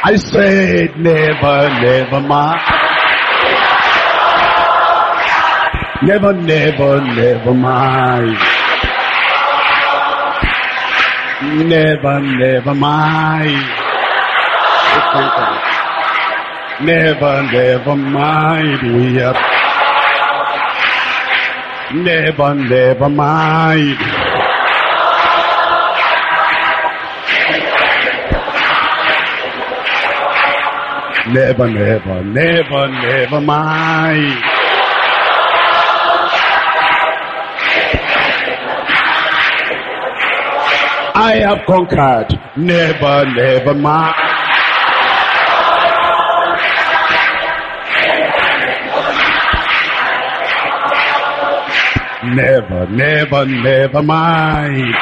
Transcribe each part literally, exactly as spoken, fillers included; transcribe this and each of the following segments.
I said never, never mind. Never, never, never mind. Never, never mind. Never, never mind. We are. Never, never mind. Never, never, never, never mind. I have conquered. Never, never mind. Never, never, never mind.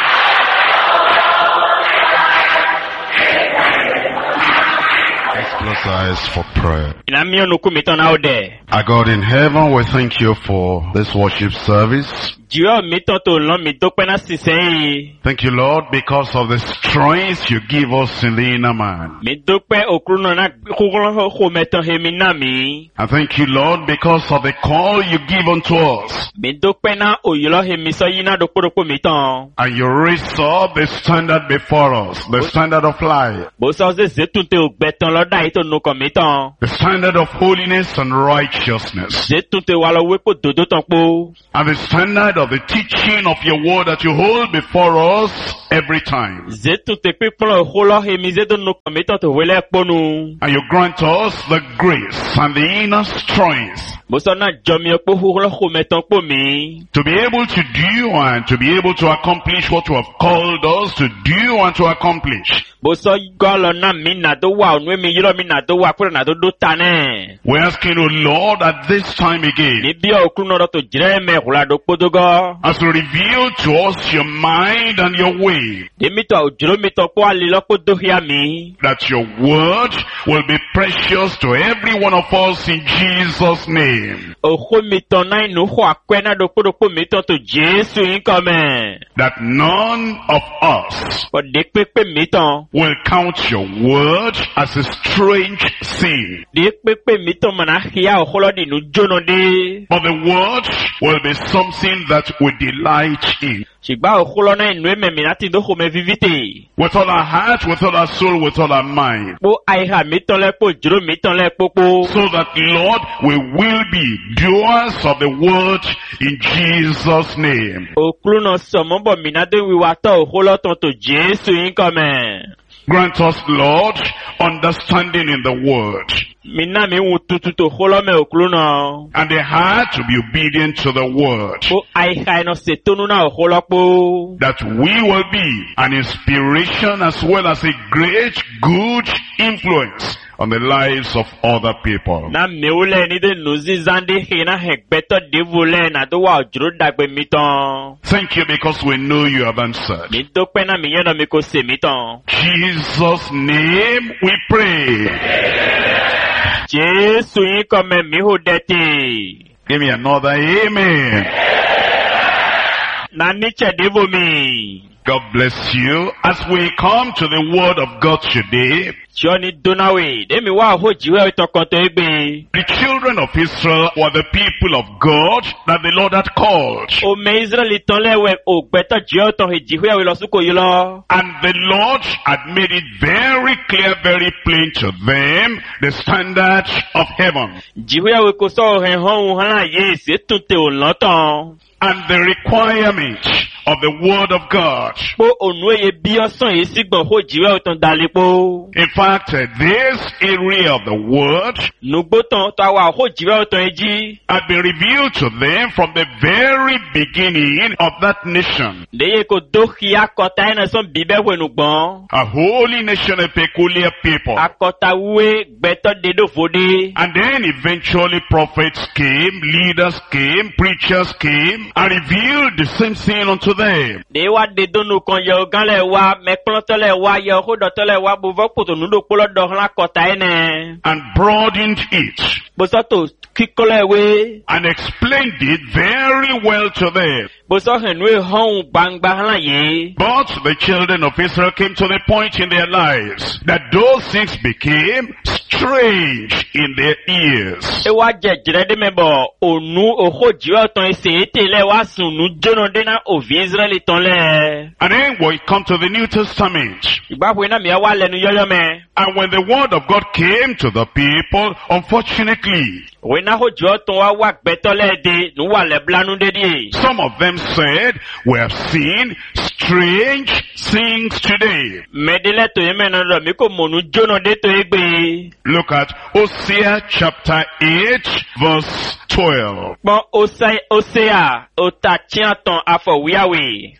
Let's close our eyes for prayer. Inamio nukumito na ode. Our God in heaven, we thank you for this worship service. Jiwa mito to lo mito kwena sisei. Thank you, Lord, because of the strength you give us in the inner man. Mito kwe okruno na kukolo ho meto heminami. And thank you, Lord, because of the call you give unto us. Mito kwe na oyilo hemiso yina dokodoko mito. And you raise up the standard before us, the standard of life. Bosa se zetunte ogbeton lo da ito nuko mito. The standard of holiness and righteousness. Zetunte walo weko dodo tonpo. And the standard of the teaching of your word that you hold before us every time. Zetunte pipolo holo hemize do nuko mito to wele ponu. And you grant us the grace and the inner strength Bosa na jomi okpo holo ho meton po mi. to be able to do and to be able to accomplish what you have called us to do and to accomplish. Bosa galo na mi na do wa onwe mi yiro mi na do wa kure na do do tane. We're asking, O Lord, at this time again, Ni bi okruno do to jreme hula do podogo. as you reveal to us your mind and your way, Demi to ojro mi to po alilo podo hia mi. that your word will be precious to every one of us in Jesus' name. Oho mi to na inu ho akwena do podo po mi to to Jesu inkome. That none of us Po de pepe mi to. will count your word as a strange thing. De pepe mi to mana hia oholo di nu jono de. But the word will be something that we delight in. Shigba oholo na inu eme mi nati do ho me vivite. With all our heart, with all our soul, with all our mind. Po aiha mi to le po jro mi to le popo. So that, Lord, we will be doers of the word in Jesus' name. Okruno somobo mi na de wiwa to oholo to to Jesu inkome. Grant us, Lord, understanding in the word. Mina mi wututu to holo me okruno. And the heart to be obedient to the word. Po aiha no setonu na oholo po. That we will be an inspiration as well as a great good influence on the lives of other people. Na meule ni de nuzi zandi hina hekbeto divule na do wa ojro dagbe miton. Thank you because we know you have answered. Mi do pe na mi yeno mi ko se miton. Jesus' name we pray. Jesu yin kome mi ho deti. Give me another amen. Na niche divo mi. God bless you. As we come to the word of God today, Johnny Donawe, de mi wa ho jiwe itokonto egbe. the children of Israel were the people of God that the Lord had called. O me Israeli ton lewe o gbeto jiwe ton he jiwe we lo suko yi lo. And the Lord had made it very clear, very plain to them, the standard of heaven. Jiwe we ko so he hon hala ye se tunte o lotan. And the requirement of the word of God. Po onwe ye bi osan ye sigbon ho jiwe o ton dalepo. In fact, uh, this area of the word Nugbo ton to wa ho jiwe o ton eji. had been revealed to them from the very beginning of that nation. De ye ko do khia kota ina son bibe we nugbon. A holy nation, a peculiar people. Akota we gbeto de do fode. And then eventually prophets came, leaders came, preachers came, and revealed the same thing unto them. De wa de do nu kon ye ogan le wa me klon to le wa ye ho do to le wa bo vo poto nu do polo dohla kota ene. and broadened it Bosoto kikolewe. and explained it very well to them. Boso henwe hong bang bahla ye. But the children of Israel came to the point in their lives that those things became strange in their ears. Ewa jejre de mebo onu oho jiwa ton ese tele wa sunu jono dena ovi Israeli ton le. And then we come to the New Testament. Igba we na mi awa lenu yoyo me. And when the word of God came to the people, unfortunately, We na ho jiwa ton wa wak beto le de nu wa le blanu de di. some of them said, we have seen strange things today. Medele to yeme na do mi ko monu jono de to egbe. Look at Hosea chapter eight verse twelve. Bon osai osea ota tia ton afo wiawe.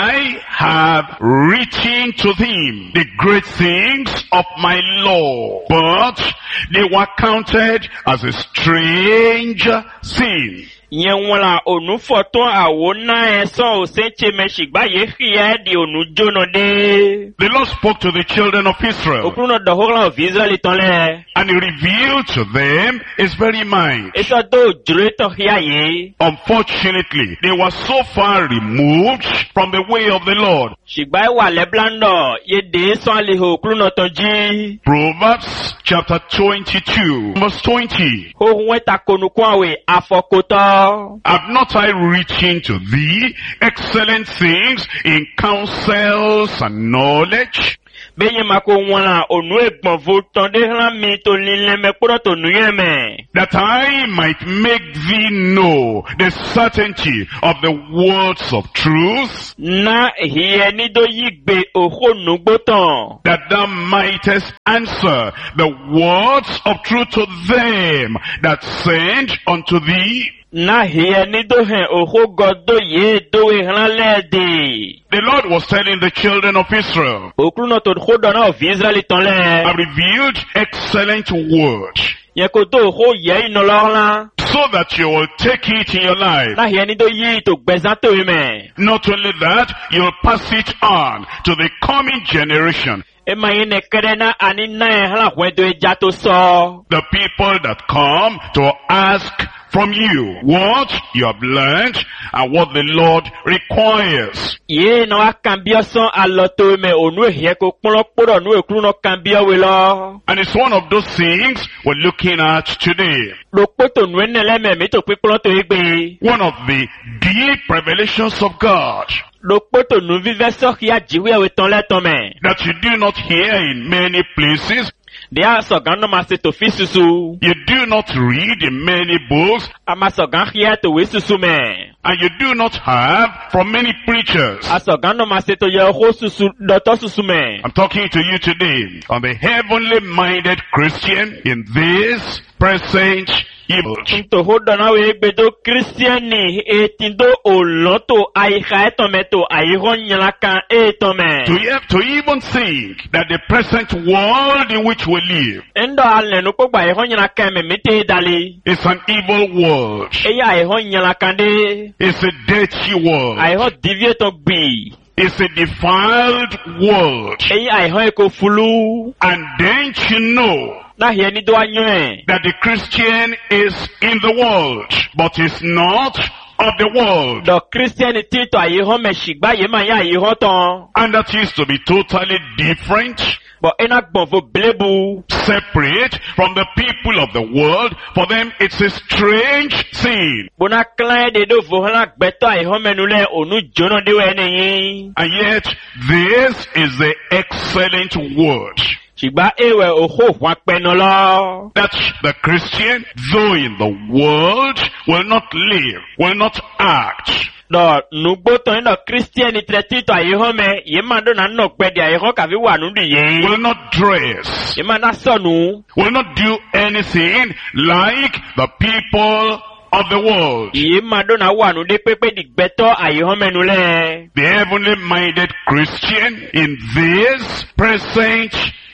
I have written to him the great things of my law, but they were counted as a strange sin. Yen wala onu foton awo na eso o se che me shigba ye khie di onu jono de. The Lord spoke to the children of Israel, Okuno do hogla of Israel ton le. and he revealed to them his very mind. Eso do jure to hia ye. Unfortunately, they were so far removed from the way of the Lord. Shigba wa le blando ye de so ali ho okuno ton ji. Proverbs chapter twenty-two verse twenty. Ho weta konu kwawe afokoto. Have not I written to thee excellent things in counsels and knowledge? Beye mako wala onu egbon vo ton de hlan mi to lile me kuro to nuye me. That I might make thee know the certainty of the words of truth, Na hiye ni do yigbe oho nugboton. that thou mightest answer the words of truth to them that send unto thee. Na hiye ni do hen oho godo ye do e hlan lede. The Lord was telling the children of Israel, Okruno to khodo na of Israel ton I le. revealed excellent word, Ye ko do ho ye ino lor la. so that you will take it in your life. Na hiye ni do yi to gbezan to e me. Not only that, you'll pass it on to the coming generation. E ma ye ne kere na ani na e hlan hwen do e jato so. The people that come to ask from you what you have learned and what the Lord requires. Ye na wa kambia son aloto me onu e hiye ko kpolo kporo nu e kruno kambia we lo. And it's one of those things we're looking at today. Lokpoto nu ene le me mi to piplo to egbe. One of the deep revelations of God Lokpoto nu vive so kia jiwe we ton le ton me. that you do not hear in many places, De a so gan no ma se to fi susu. you do not read in many books, A ma so gan hiye to we susu me. and you do not have from many preachers. A so gan no ma se to ye ho susu doto susu me. I'm talking to you today on the heavenly minded Christian in this present age. To ho dona we egbe do Christian ni e tindo o loto ai kha to me to ai ho nyala kan e to me. To, e- to even think that the present world in which we live Endo ale no ko gba e ho nyala kan me mete dali. is an evil world. E ya e ho nyala kan de. It's a dirty world. Ai ho divie to gbi. It's a defiled world. E ya e ho e ko fulu. And don't you know Na hiye ni do anyo e. that the Christian is in the world, but is not of the world. Do Christianity to ai ho me shigba ye ma ya ai ho ton. And that is to be totally different, But ena gbon vo blebu. separate from the people of the world. For them, it's a strange thing. Bona klan de do vo hla gbeto ai ho menu le onu jono de we ni. And yet, this is the excellent word Shigba ewe oho hwa pe no lo. that the Christian, though in the world, will not live, will not act. Do nugbo to ndo Christian treti to ai ho me ye ma do na no pe de ai ho ka fi wa nu di ye. Will not dress, Ye ma na so nu. will not do anything like the people of the world. Ye ma do na wa nu de pepe di gbeto ai ho menu le. The heavenly minded Christian in this present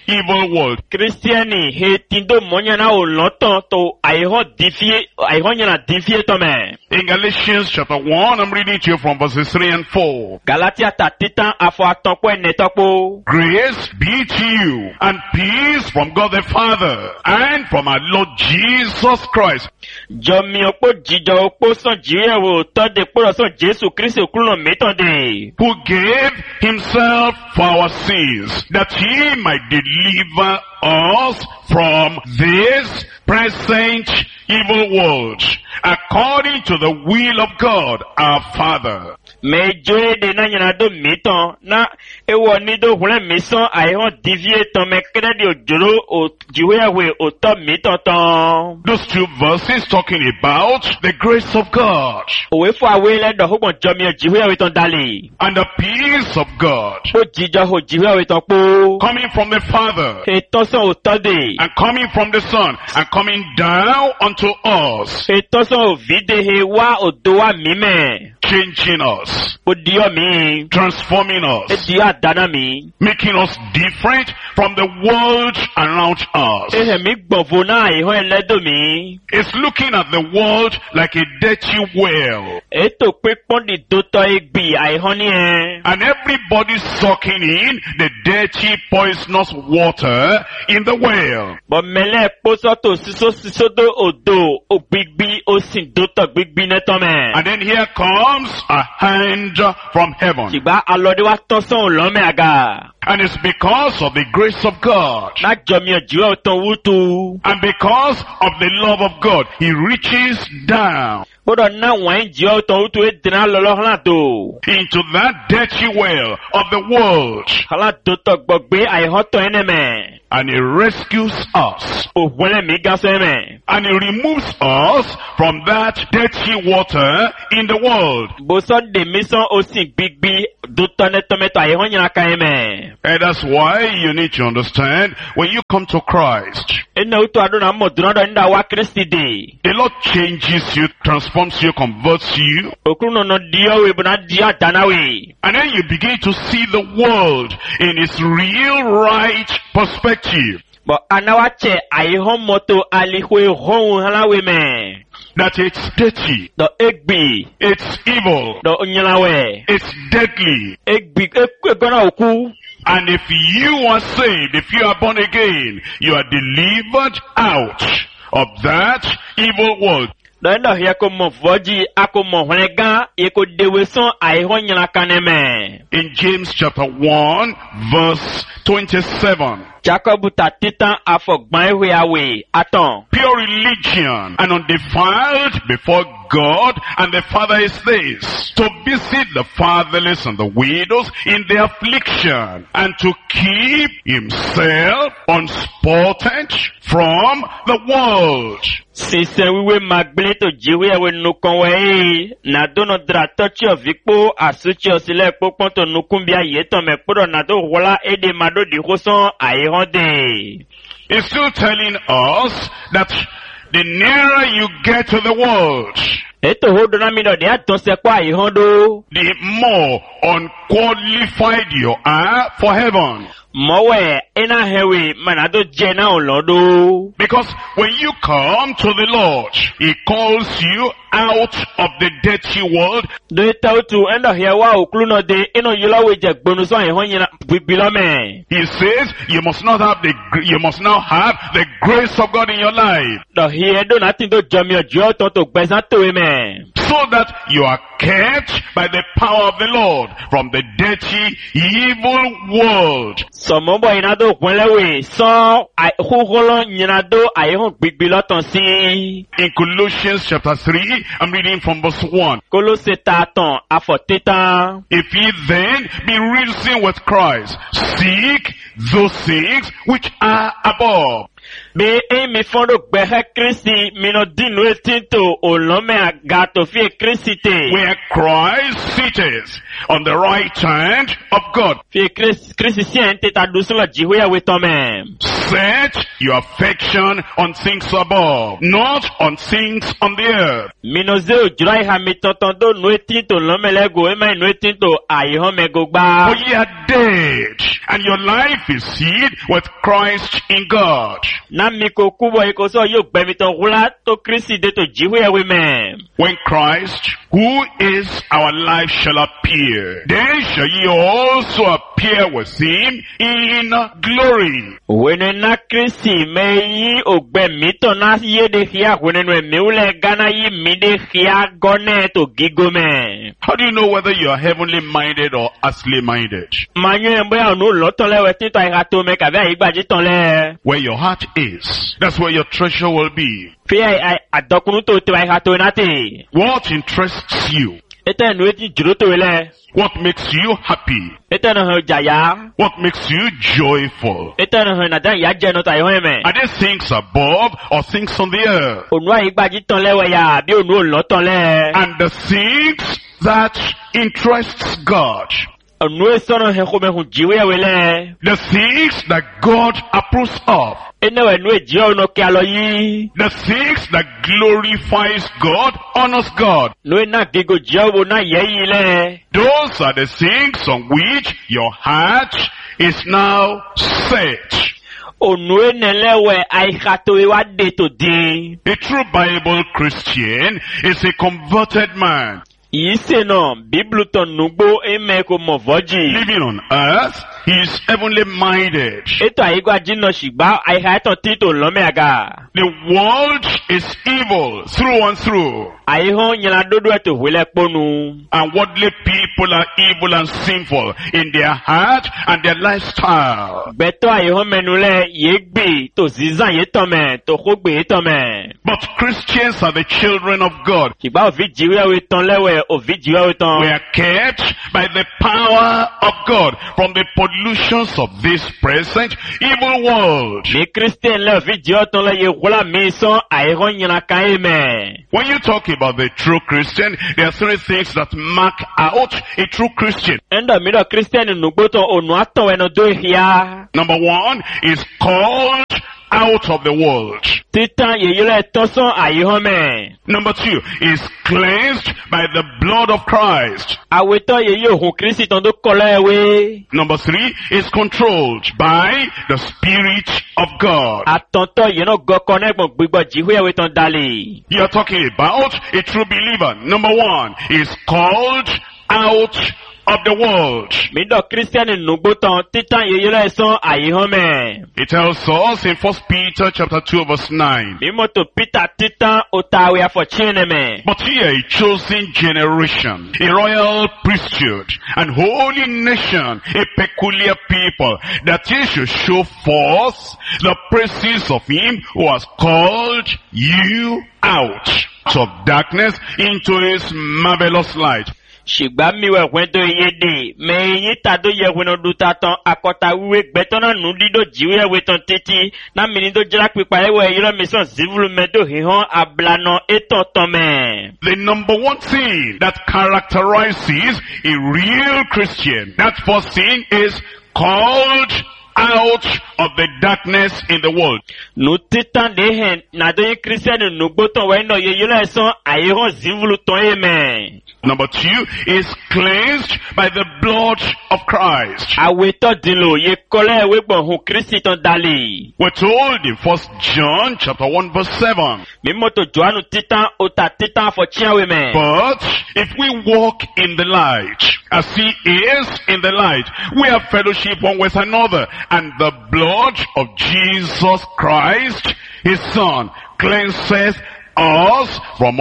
evil world. Christiani he tindo monyana o lontan to aiho defie aiho nyana defie to me. In Galatians chapter one, I'm reading to you from verses three and four. Galatia ta titan afo atonpo enetokpo. Grace be to you and peace from God the Father and from our Lord Jesus Christ. Jomi opo jijo opo son jiyewo to de poro son Jesu Christ okulo metode. Who gave himself for our sins, that he might deliver us from this present evil world, according to the will of God our Father. Me joe de na nyana do miton na ewo ni do hule mison aihon divie ton me kredi ojoro o jiwewe o to miton ton. Those two verses talking about the grace of God Owe fo awele do hogbon jomi o jiwewe ton dali. and the peace of God O jijo ho jiwewe ton po. coming from the Father E toson o tode. and coming from the Son and coming down unto us, E toson o vide he wa o do wa mime. changing us, O dio mi. transforming E us, dio adana mi. making us different from the world around us. E he mi gbonfo na aihon eledo mi. It's looking at the world like a dirty well, E to pe pon di do to egbi aihon ni e. and everybody sucking in the dirty poisonous water in the well. But mele poso to siso siso do odo o gbigbi o sin do to gbigbi neto me. And then here comes a hand from heaven. Ṣùgbọ́n alọ́dé wa tán sọ́hùn lọ́mẹ́ àga. And it's because of the grace of God Má jọmi ọ̀jọ́ ọ̀tàn wútu. and because of the love of God, he reaches down Gbọ́dọ̀ ná wọ́n ń jẹ́ ọ̀tàn wútu é dènà lọ́lọ́ hàn tó. into that dirty well of the world, Kálá tó tọ̀ gbọ̀gbé àìhọ́tọ̀ ẹnẹ mẹ́. and he rescues us, Òwúlẹ̀ mi gá sọ ẹ̀mẹ̀. and he removes us from that dirty water in the world. Bọ́sọ̀ dèmí sán o sì gbígbí dótọ́ nẹ́tọ́mẹ́tọ́ àìhọ́ yẹn ká ẹ̀mẹ̀. And that's why you need to understand, when you come to Christ, Ẹnna wútu àdúrà mọ̀ dùnádọ̀ nígbà wá Kristi dè. the Lord changes you, transforms you, converts you, Òkúrú nọ̀nà díọ̀wé bọ̀nà díọ̀ àdánáwé. and then you begin to see the world in its real right perspective. But anawache aihon moto alihwe hon halawe me. That it's dirty, The egbi. it's evil, The onyalawe. it's deadly. Egbi egona oku. And if you are saved, if you are born again, you are delivered out of that evil world. The enda hiya ko mo voji ako mo hwenega yeko dewe son aihon nyala kaneme. In James chapter one, verse twenty-seven. Jacob ta titan afogban ewe awe aton. Pure religion and undefiled before God and the Father is this: to visit the fatherless and the widows in their affliction, and to keep himself unspotted from the world. Sise wiwe magbele to jiwe ewe nukon we na dono dra tochi ovikpo asuchi osile popon to nukun bia yeton me podo na do wala ede mado di hoson aihonde. It's still telling us that the nearer you get to the world, Eto hodo na mi do de aton se kwa aihondo. the more unqualified you are for heaven. Mowe ena hewe manado jena olodo. Because when you come to the Lord, he calls you out of the dirty world, Do tau tu enda hewa okluno de eno yula weje gbonu so aihon yina bibilome. he says you must not have the gr- you must now have the grace of God in your life, Do hiye do natin do jomi ojo ton to gbesan to eme. so that you are kept by the power of the Lord from the dirty, evil world. Somobo inado kwelewe son huholo nyinado aihon bibiloton si. In Colossians chapter three, I'm reading from verse one. Kolose taton afotetan. If ye then be risen with Christ, seek those things which are above, Be e mi fondo gbehe Kristi mino dinu etinto olome agato fie Kristi te. where Christ sitteth on the right hand of God. Fie Kristi sien te ta dusula jihuya wetome. Set your affection on things above, not on things on the earth. Minoze ojura iha mi tonton do nu etin to lomelego ema nu etin to aihon mego gba. For ye are dead, and your life is hid with Christ in God. Na mi ko kubo iko so yo gbe mi to hula to Kristi de to jiwe ewe me. When Christ, who is our life, shall appear, then shall ye also appear with him in glory. Wene na Kristi me yi ogbe mi to na ye de hia wene no mi ule gana yi mi de hia gone to gigome. How do you know whether you are heavenly minded or earthly minded? Manyo embo ya no loton le wetin to iha to me ka be igbaji ton le. Where your heart is, that's where your treasure will be. Fi ai adokunu to to iha to na te. What interests you? Ete no eti juro to le. What makes you happy? Ete no ho jaya. What makes you joyful? Ete no ho na dan ya je no ta ihon me. Are there things above or things on the earth? Onu ai igbaji ton le we ya bi onu o loton le. And the things that interests God, Onu e sono he ko me hu jiwe we le. the things that God approves of, Ene we nu e jiwe no ke alo yi. the things that glorifies God, honors God, Nu e na gigo jiwe wo na ye yi le. those are the things on which your heart is now set. Onu e nelewe ai khato e wa de to din. A true Bible Christian is a converted man, Yise no Bible ton nugbo e me ko mo voji. living on earth. He is heavenly minded. Eto ai gwa jinno shigba ai ha ton ti to lo me aga. The world is evil through and through, Ai hon nyala dodo e to hwele ponu. and worldly people are evil and sinful in their heart and their lifestyle. Beto ai hon menule ye gbe to zizan ye ton me to khogbe ye ton me. But Christians are the children of God. Shigba o vi jiwe we ton lewe o vi jiwe we ton. We are kept by the power of God from the pollutions of this present evil world. Mi Christian le vi jiwe ton le ye wala mi son ai hon nyala kan e me. When you talk about the true Christian, there are three things that mark out a true Christian. Endo mi do Christian nugbo ton onu aton we no do hia. Number one is called out of the world. Titan ye yele toson ai hon me. Number two is cleansed by the blood of Christ. Aweto ye yo hun Kristi ton do kole we. Number three is controlled by the Spirit of God. Atonto ye no go connect mo gbigbo jiwe we ton dali. You are talking about a true believer. Number one is called out of the world. Mi do Christian nugbo ton titan ye yele son ai hon me. It tells us in First Peter chapter two verse nine. Mi moto Peter titan otawe afo chine me. But ye are a chosen generation, a royal priesthood, and holy nation, a peculiar people, that ye should show forth the praises of him who has called you out of darkness into his marvelous light. Shigba mi we kwento yede me yin ta do ye weno du ta ton akota wiwe gbeton na nu dido jiwe we ton titi na mini do jira pipa ewe yiro mi son zivulu me do hihon ablano eton ton me. The number one thing that characterizes a real Christian, that first thing is called out of the darkness in the world. Nu titan de hen na do yin Christian nu gboton we no ye yiro son ayehon zivulu ton e me. Number two is cleansed by the blood of Christ. Aweto dilo ye kole we gbon hun Kristi ton dali. We're told in First John chapter one verse seven. Mi moto Joanu titan ota titan for chiawe me. But if we walk in the light, as he is in the light, we have fellowship one with another, and the blood of Jesus Christ, his Son, cleanseth us from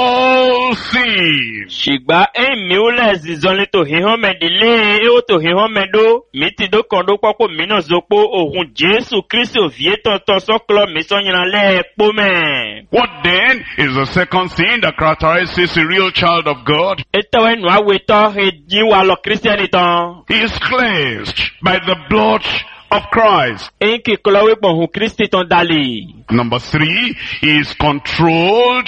all sin. Shigba en mi ule zizonle to hihon me dile e o to hihon me do mi ti do kondo popo mi no zopo ohun Jesu Kristi o vie ton ton so klo mi son yana le po me. What then is the second thing that characterizes a real child of God? Eto we nu aweto he jiwa lo Christianiton. He is cleansed by the blood of Christ. En ki klo we bon hun Kristi ton dali. Number three, he is controlled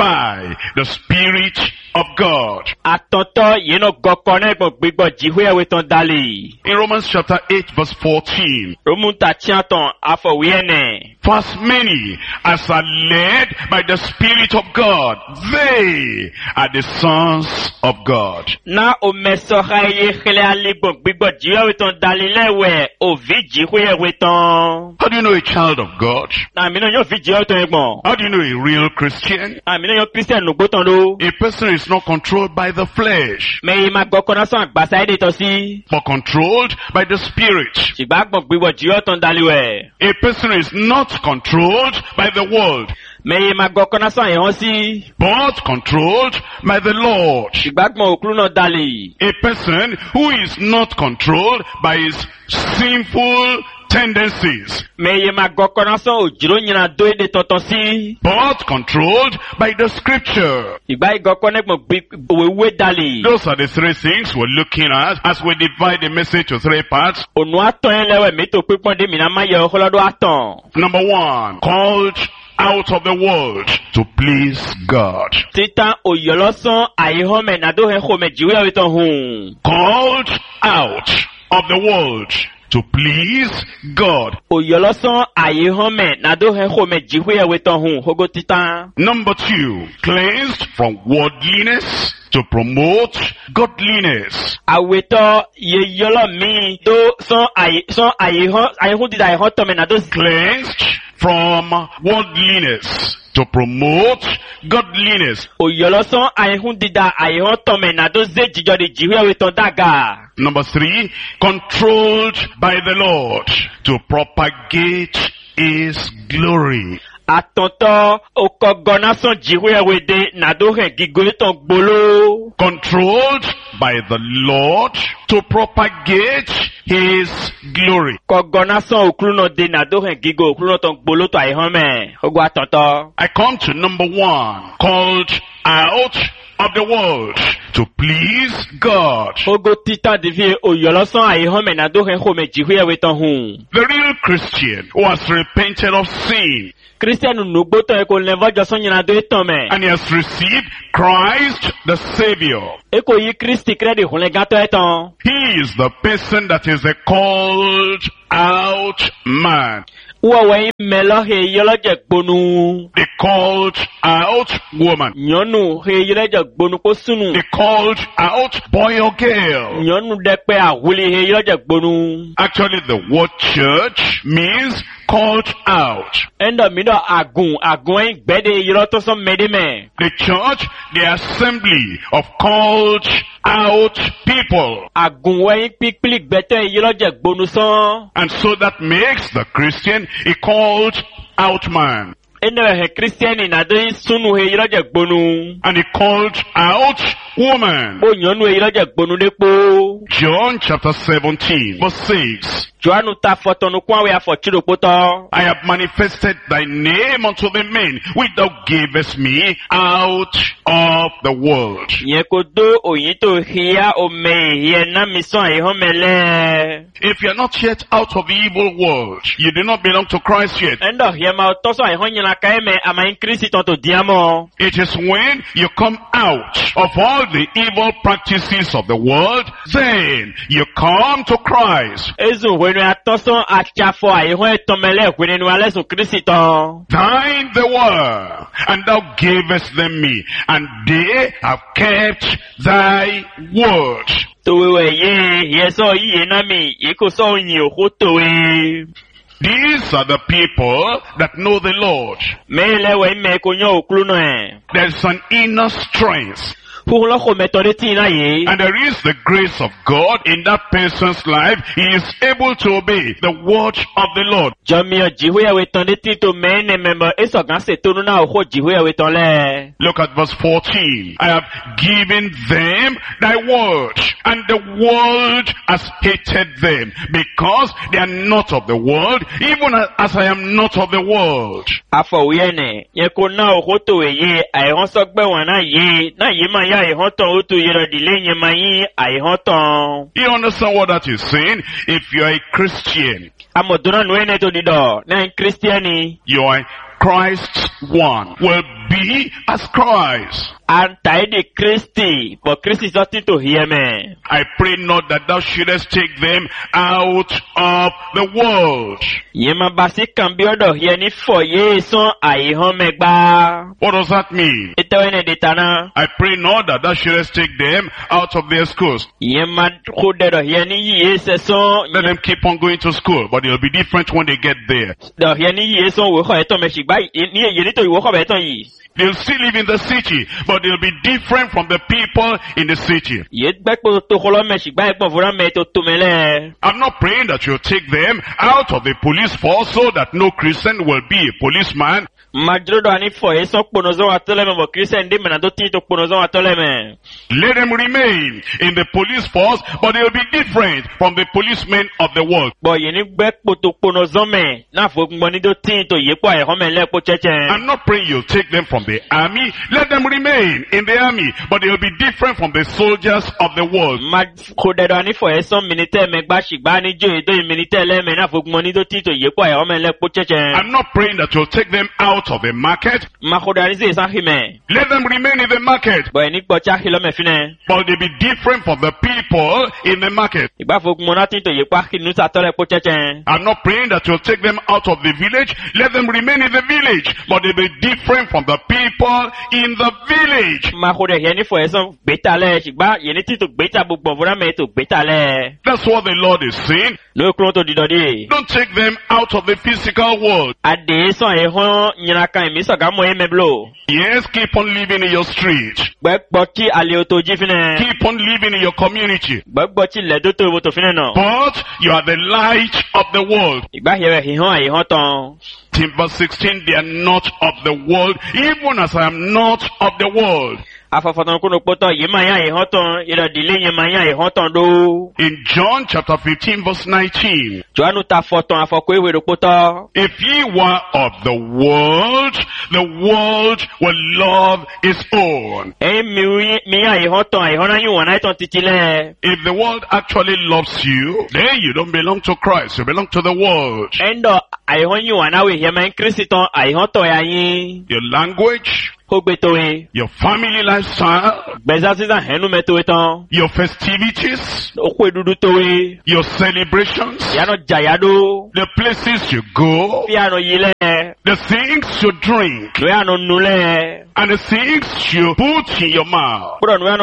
by the Spirit of God. Atɔntɔ yeno gɔkɔ ne gbɔ gbigbɔ dziƒoe ewe tɔn dali. In Romans chapter eight verse fourteen, Romu ta tiãtɔn afɔ wiene. for as many as are led by the Spirit of God, they are the sons of God. Na o mesɔha ye xlẽ ali gbɔ gbigbɔ dziƒoe ewe tɔn dali lɛ wɛ o vi dziƒoe ewe tɔn. How do you know a child of God? Na mi ne nyɔ vi dziƒoe tɔn ye gbɔ. How do you know a real Christian? Na mi ne nyɔ kristian nugbo tɔn do. A person is not controlled by the flesh, Mɛ ima gɔkɔ na sɔn agbasa ye de tɔ si. but controlled by the Spirit. Sigba gbɔ gbigbɔ dziƒoe tɔn dali wɛ. A person is not controlled by the world, Mɛ ima gɔkɔ na sɔn yehɔn si. but controlled by the Lord. Sigba gbɔ okulu nɔ dali. A person who is not controlled by his sinful tendencies, Mɛ ima gɔkɔ na sɔn o dzro nyina do ye de tɔtɔ si. but controlled by the Scripture. Sigba yi gɔkɔ ne gbɔ gbi wewe dali. Those are the three things we're looking at as we divide the message to three parts. Onu atɔn ye lɛ wɛ mi to kpekpɔn de mina ma yɛ ɔxɔlɔ do atɔn. Number one, called out of the world to please God. Titan oyɔlɔ sɔn ayihɔn mɛ nado hɛ xɔmɛ dziwe awo tɔn hun. Called out of the world to please God. Oyɔlɔ sɔn ayihɔn mɛ nado hɛ xɔmɛ dziwe awo tɔn hun. Hogo titan. Number two, cleansed from worldliness to promote godliness. Awetɔ ye yɔlɔ mi do sɔn ayi sɔn ayihɔn ayihɔn dida ayihɔn tɔn mɛ nado. Cleansed from worldliness to promote godliness. Oyɔlɔ sɔn ayihɔn dida ayihɔn tɔn mɛ nado ze dzidzɔ de dziwe awo tɔn daga. Number three, controlled by the Lord to propagate his glory. Atɔntɔ okɔgɔna sɔn dziwe awo de nado hɛ gigoe tɔn gbolo. Controlled by the Lord to propagate his glory. Kɔgɔna sɔn okulu nɔ de nado hɛ gigo okulu nɔ tɔn gbolo tɔ ayihɔn mɛ. Hogo atɔntɔ. I come to number one, called out of the world to please God. Hogo titan divi oyɔlɔ sɔn ayihɔn mɛ nado hɛ xɔmɛ dziwe awo tɔn hun. The real Christian who has repented of sin Kristian nugbotɔ ye ko lɛnfɔ jɔsɔn ɲinan do etɔn mɛ. and he has received Christ the Savior. Eko yi Kristi kɛrɛ de hunlɛ gatɔ etɔn. He is the person that is a called out man. Wɔwɔ yi mɛlɔ he yɔlɔdze gbonu. The called out woman. Nyɔnu he yɔlɔdze gbonu ko sunu. The called out boy or girl. Nyɔnu ɖe kpe ahuli he yɔlɔdze gbonu. Actually, the word church means called out. Ɛndɔ mi dɔ agun agun yi gbɛ de yɔlɔtɔsɔn mɛ de mɛ. The church, the assembly of called out people. Agun wɛ yi kpikpli gbɛtɔ yi yɔlɔdze gbonu sɔn. And so that makes the Christian a called out man. Ɛnɛ he Kristiani na do yi sunu he yɔlɔdze gbonu. And a called out woman. Bo nyɔnu he yɔlɔdze gbonu de kpo. John chapter seventeen verse six. Joanu ta fɔtɔnu kún awo afɔ tsi do kpotɔ. I have manifested thy name unto the men which thou gavest me out of the world. Yẹ ko do oyin to hiya ome yẹ na mi sɔn ayihɔn mɛ lɛ. If you are not yet out of the evil world, you do not belong to Christ yet. Ɛndɔ hiɛ ma tɔsɔn ayihɔn nyina ka ye mɛ ama yin kirisi tɔn to diya mɔ. It is when you come out of all the evil practices of the world, then you come to Christ. Ezu wenu atɔsɔn atsafɔ ayihɔn etɔmɛ lɛ wenu alɛ sɔn kirisi tɔn. Thine they were, and thou gavest them me, and they have kept thy word. Towe ye yɛ sɔ yiye na mi yi ko sɔn yin o ko towe. These are the people that know the Lord. Mɛ lɛ wɛ mɛ ko nyɔ okulu nɔ. There's an inner strength. Fúnlọ́ kò mẹ́tọ́ de tí iná yìí. And there is the grace of God in that person's life. He is able to obey the word of the Lord. Jọmíọ̀ jìhóyàwó tán de tí tó mẹ́rin mẹ́mọ́ ẹ̀sọ̀gán ṣètò nínú àwòkọ́ jìhóyàwó tán lẹ̀. Look at verse fourteen. I have given them thy word, and the world has hated them, because they are not of the world, even as I am not of the world. Afọwiyene, yeko na okoto eye, aihon sokbe na ye, na ye ma ya aihon ton otu yero dile nye ma yi aihon ton. You understand what that is saying? If you are a Christian, Amoduna nwene to dido, na Christiani. you are Christ's one, will be as Christ. Antai de Christi, but Christ is nothing to hear me. I pray not that thou shouldest take them out of the world. Yema basi kambiodo hieni fo ye son aihon megba. What does that mean? Ito ene detana. I pray not that thou shouldest take them out of their schools. Yema kudedo hieni ye se son. Let them keep on going to school, but it'll be different when they get there. Do hieni ye son woko eto meshigba. Ni yeni to woko beto yi. They'll still live in the city, but they'll be different from the people in the city. I'm not praying that you'll take them out of the police force so that no Christian will be a policeman. Let them remain in the police force, but they'll be different from the policemen of the world. I'm not praying you'll take them from the army. Let them remain in the army, but they'll be different from the soldiers of the world. I'm not praying that you'll take them out of the market. Let them remain in the market, but they'll be different from the people in the market. I'm not praying that you'll take them out of the village. Let them remain in the village, but they'll be different from the people in the village. That's what the Lord is saying. Don't take them out of the physical world. Yes, keep on living in your street. Keep on living in your community. But you are the light of the world. In verse sixteen, they are not of the world, even as I am not of the world. In John chapter fifteen verse nineteen, if ye were of the world, the world will love its own. If the world actually loves you, then you don't belong to Christ, you belong to the world. Your language, your family lifestyle, your festivities, your celebrations, the places you go, the things you drink, and the things you put in your mouth.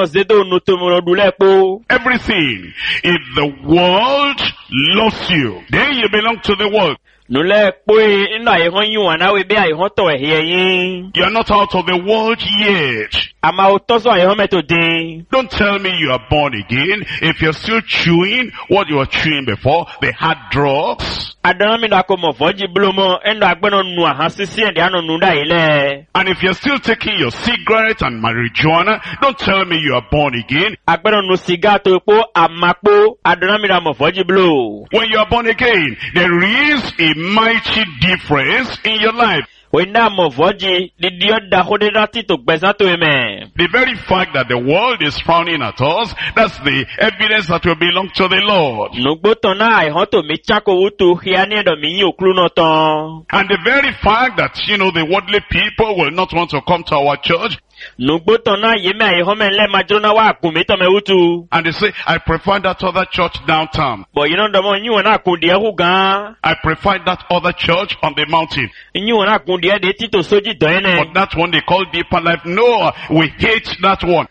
Everything. If the world loves you, then you belong to the world. You are not out of the world yet. Don't tell me you are born again if you're still chewing what you were chewing before, the hard drugs. And if you're still taking your cigarette and marijuana, don't tell me you are born again. When you are born again, there is a mighty difference in your life. The very fact that the world is frowning at us, that's the evidence that we belong to the Lord. And the very fact that, you know, the worldly people will not want to come to our church. And they say, I prefer that other church downtown. I prefer that other church on the mountain. But that one they call Deeper Life. No, we hate that one.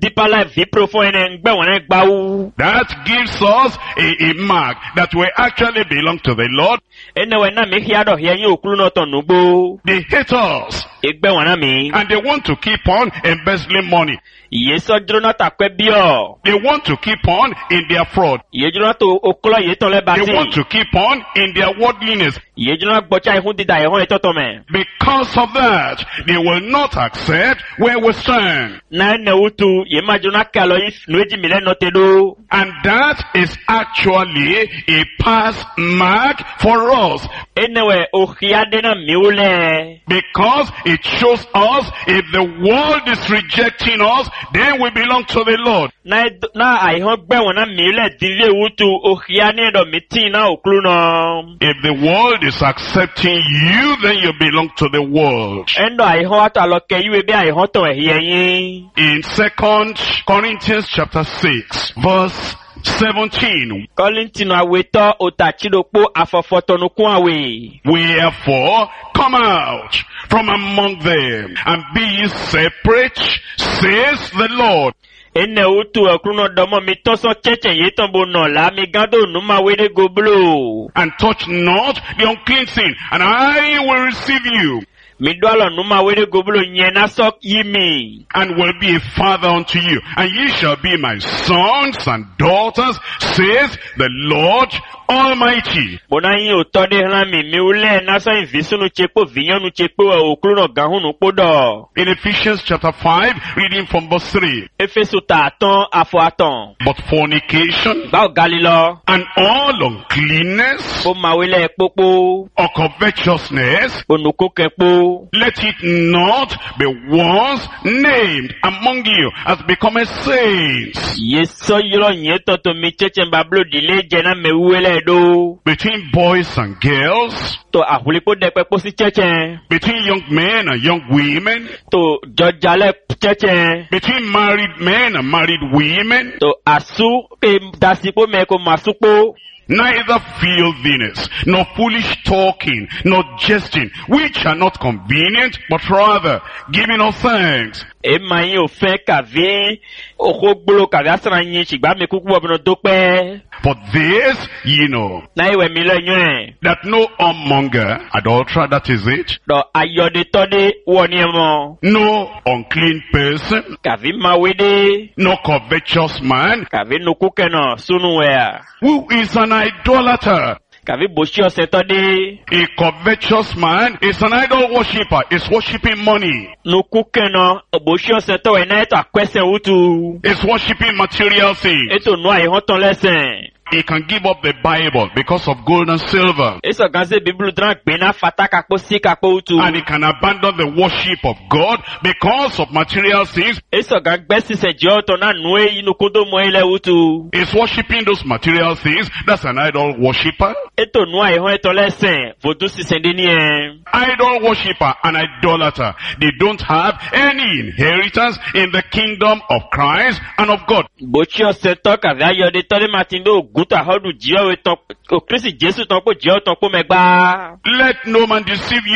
That gives us a, a mark that we actually belong to the Lord. They hate us. And they want to keep on embezzling money. They want to keep on in their fraud. They want to keep on in their worldliness. Yejuna gbocha ihun dida ihun etotomen. Because of that, they will not accept where we stand. Na ne utu yemajuna kalo if nueji mile notedo. And that is actually a pass mark for us. Enewe ohiade na miule. Because it shows us if the world is rejecting us, then we belong to the Lord. Na na ihun gbewo na miule divye utu ohiane do miti na okluno. If the world is accepting you, then you belong to the world. Endo ihun ato aloke iwe bi ihun to ehiyin. In Second Corinthians chapter six, verse seventeen. Kolintino aweto otachidopo afofotonukun awe. Wherefore, come out from among them, and be ye separate, says the Lord. Ene utu ekruno domo mi toso cheche yetombo no la mi gado numa wede goblo. And touch not the unclean thing, and I will receive you. Mi dwalo numa wede goblo nyena sok yimi. And will be a father unto you, and ye shall be my sons and daughters, says the Lord Almighty. Bona yin otode hlan mi mi ule naso invisunu chepo vinyonu chepo okruno gahunu podo. In Ephesians chapter five, reading from verse three. Efesu ta aton afo aton. But fornication Ba galilo. and all uncleanness Bo mawele popo. or covetousness, Bonuko kepo. let it not be once named among you as becoming saints, Yeso yilo nyeto to mi cheche mbablo dile jena me uele do. between boys and girls, To ahulipo depe posi cheche. between young men and young women, To jojale cheche. between married men and married women, To asu ke dasipo meko masupo. neither filthiness, nor foolish talking, nor jesting, which are not convenient, but rather giving of thanks. E mayi ofen kave. Oko gbolo kave asana yin shigba me kuku wabino dope. For this ye know, Na iwe mi lo yun. that no whoremonger, adulterer, that is it, Do ayode tode woni emo. no unclean person, Kave mawede. no covetous man, Kave nuku keno sunu wea. who is an idolater. Kave boshi ose tode. A covetous man is an idol worshipper, is worshiping money, Nuku keno boshi ose to ena eto akwese utu. is worshiping material things. Eto no ayi hoton lesen. He can give up the Bible because of gold and silver. Eso ganze biblu dran gbena fata kakpo si kakpo utu. And he can abandon the worship of God because of material things. Eso gan gbesi se joto na nue inu kodo mo ile utu. He's worshiping those material things. That's an idol worshipper. Eto no ayi hon eto lesen. Vodu si sende ni en. Idol worshipper and idolater. They don't have any inheritance in the kingdom of Christ and of God. Bochi ose to kave ayode tode matindo guta hodu jiwa we ton. O Kristi Jesu ton po jiwa ton po megba. Let no man deceive you.